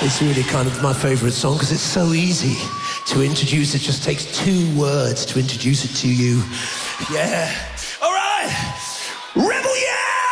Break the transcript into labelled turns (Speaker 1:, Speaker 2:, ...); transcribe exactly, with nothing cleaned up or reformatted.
Speaker 1: It's really kind of my favourite song because it's so easy to introduce. It just takes two words to introduce it to you. Yeah. All right. Rebel, yeah!